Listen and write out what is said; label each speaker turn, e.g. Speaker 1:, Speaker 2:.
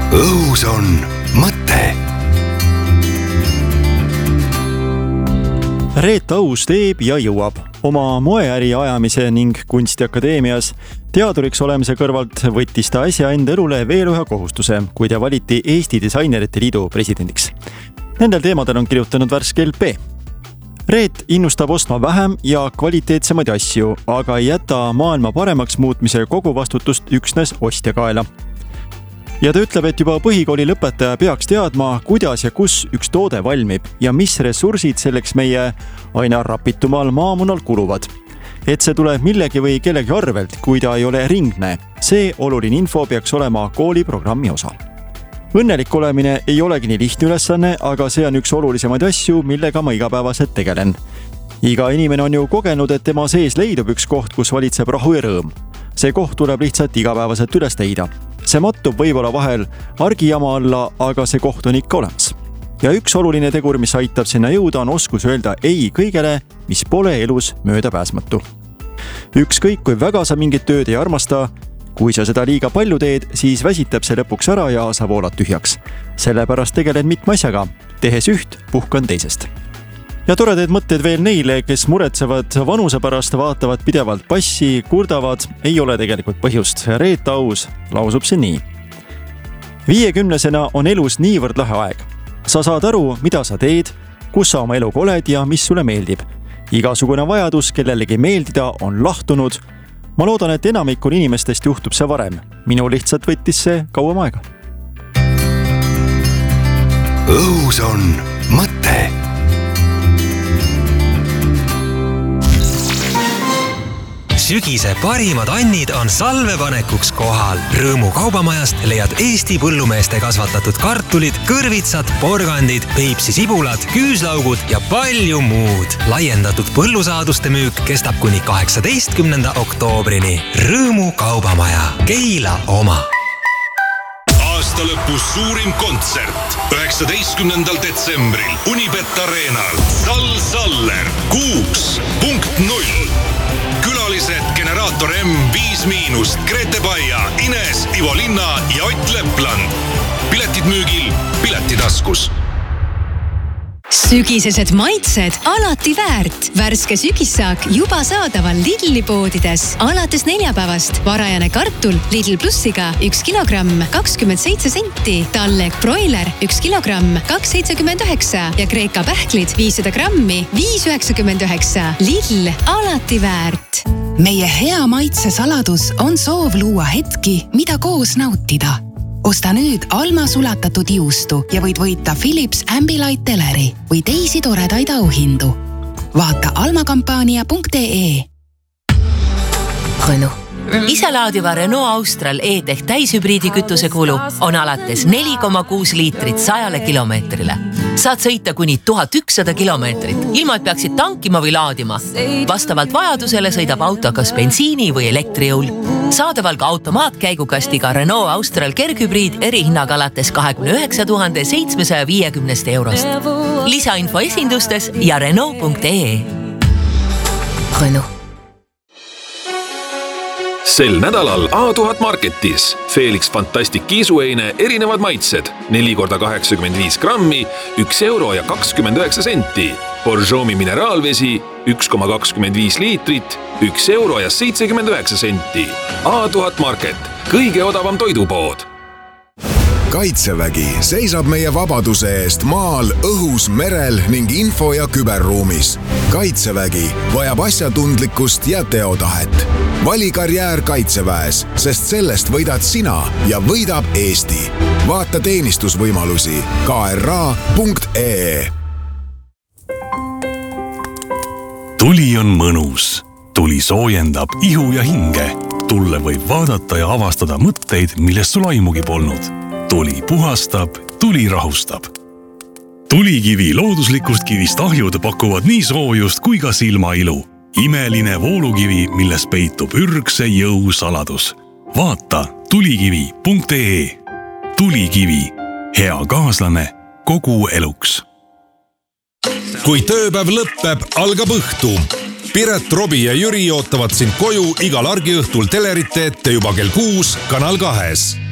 Speaker 1: õhus on mõte.
Speaker 2: Reet Aus teeb ja jõuab. Oma moeäri ajamise ning Kunstiakadeemias teaduriks olemise kõrvalt võttis ta äsja enda elule veel ühe kohustuse, kui ta valiti Eesti Disainerite Liidu presidendiks. Nendel teemadel on kirjutanud värske LP. Reet innustab ostma vähem ja kvaliteetsemaid asju, aga ei jäta maailma paremaks muutmise kogu vastutust üksnes ostja kaela. Ja ta ütleb, et juba põhikooli lõpetaja peaks teadma, kuidas ja kus üks toode valmib ja mis ressursid selleks meie aina rapitumal maamunal kuluvad. Et see tuleb millegi või kellegi arvelt, kui ta ei ole ringne. See oluline info peaks olema kooliprogrammi osa. Õnnelik olemine ei olegi nii lihtne ülesanne, aga see on üks olulisemaid asju, millega ma igapäevaselt tegelen. Iga inimene on ju kogenud, et tema sees leidub üks koht, kus valitseb rahu ja rõõm. See koht tuleb lihtsalt igapäevaselt üles leida. See mattub võib-olla vahel argijama alla, aga see koht on ikka olemas. Ja üks oluline tegur, mis aitab sinna jõuda, on oskus öelda ei kõigele, mis pole elus möödapääsmatu. Ükskõik kui väga sa mingit tööd ei armasta, kui sa seda liiga palju teed, siis väsitab see lõpuks ära ja sa voolad tühjaks. Sellepärast tegelen mitme asjaga. Tehes üht, puhkan teisest. Ja toredad mõtted veel neile, kes muretsevad vanuse pärast, vaatavad pidevalt passi, kurdavad, ei ole tegelikult põhjust. Reet Aus lausub see nii. 50-sena on elus niivõrd lahe aeg. Sa saad aru, mida sa teed, kus sa oma eluga oled ja mis sulle meeldib. Igasugune vajadus kellelegi meeldida on lahtunud. Ma loodan, et enamikul inimestest juhtub see varem. Minu lihtsalt võttis see kauem aega.
Speaker 1: Õhus on mõte.
Speaker 3: Sügise parimad annid on salvepanekuks kohal. Rõõmu kaubamajast leiad Eesti põllumeeste kasvatatud kartulid, kõrvitsad, porgandid, Peipsi sibulad, küüslaugud ja palju muud. Laiendatud põllusaaduste müük kestab kuni 18. oktoobrini. Rõõmu kaubamaja. Keila oma.
Speaker 4: Aasta lõpus suurim kontsert 19. detsembril Unibet Arenal. Saller 6.0. Külalised Generaator M, 5-, Grete Baia, Ines, Ivo Linna ja Ott Lepland. Piletid müügil Piletitaskus.
Speaker 5: Sügisesed maitsed alati väärt. Värske sügissaak juba saadaval Lidli poodides. Alates neljapäevast varajane kartul Lidl Plussiga 1 kilogramm 27 senti. Talleg broiler 1 kilogramm 2,79 ja Kreeka pähklid 500 grammi 5,99. Lidl alati väärt.
Speaker 6: Meie hea maitse saladus on soov luua hetki, mida koos nautida. Osta nüüd Alma sulatatud juustu ja võid võita Philips Ambilight teleri või teisi toredaid auhindu. Vaata almakampaania.ee.
Speaker 7: Renault. Iselaadiva Renault Austral E-Tech täishübriidi kütusekulu on alates 4,6 liitrit 100 kilomeetrile. Saad sõita kuni 1100 kilomeetrit, ilma et peaksid tankima või laadima. Vastavalt vajadusele sõidab auto kas bensiini või elektrijõul. Saadaval ka automaatkäigukastiga Renault Austral kerghübriid erihinnaga alates 29 750 eurost. Lisainfo esindustes ja Renault.ee. Renault.
Speaker 8: Sel nädalal A1000 Marketis Felix Fantastic kiisueine erinevad maitsed 4x85 grammi, 1 euro ja 29 senti. Borjomi mineraalvesi 1,25 liitrit, 1 euro ja 79 senti. A1000 Market, kõige odavam toidupood.
Speaker 1: Kaitsevägi seisab meie vabaduse eest maal, õhus, merel ning info- ja küberruumis. Kaitsevägi vajab asjatundlikkust ja teotahet. Vali karjäär Kaitseväes, sest sellest võidad sina ja võidab Eesti. Vaata teenistusvõimalusi kra.ee.
Speaker 9: Tuli on mõnus. Tuli soojendab ihu ja hinge. Tulle võib vaadata ja avastada mõtteid, millest sul aimugi polnud. Tuli puhastab, tuli rahustab. Tulikivi looduslikust kivist ahjud pakuvad nii soojust kui ka silmailu. Imeline voolukivi, milles peitub ürgse jõu saladus. Vaata tulikivi.ee. Tulikivi. Hea kaaslane kogu eluks.
Speaker 10: Kui tööpäev lõppeb, algab õhtu. Piret, Robi ja Jüri ootavad sind koju igal argiõhtul telerite ette juba kell 6 Kanal 2.